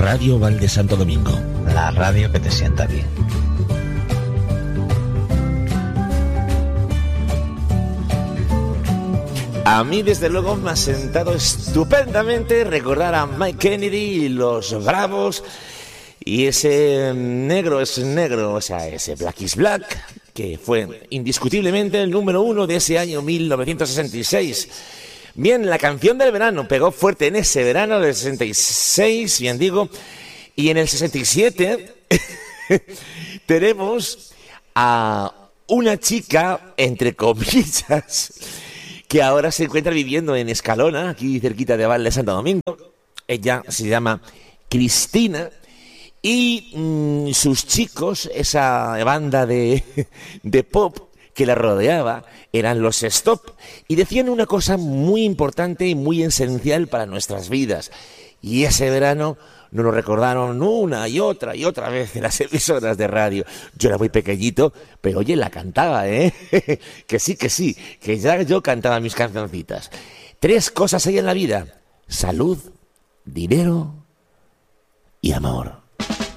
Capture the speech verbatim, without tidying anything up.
Radio Val de Santo Domingo. La radio que te sienta bien. A mí, desde luego, me ha sentado estupendamente recordar a Mike Kennedy y los Bravos y ese negro es negro, o sea, ese Black is Black, que fue indiscutiblemente el número uno de ese año mil novecientos sesenta y seis. Bien, la canción del verano pegó fuerte en ese verano del sesenta y seis, bien digo, y en el sesenta y siete tenemos a una chica, entre comillas, que ahora se encuentra viviendo en Escalona, aquí cerquita de Val de Santo Domingo. Ella se llama Cristina y mmm, sus chicos, esa banda de, de pop que la rodeaba, eran los Stop, y decían una cosa muy importante y muy esencial para nuestras vidas. Y ese verano nos lo recordaron una y otra y otra vez en las emisoras de radio. Yo era muy pequeñito, pero oye, la cantaba, ¿eh? Que sí, que sí, que ya yo cantaba mis cancioncitas. Tres cosas hay en la vida: salud, dinero y amor.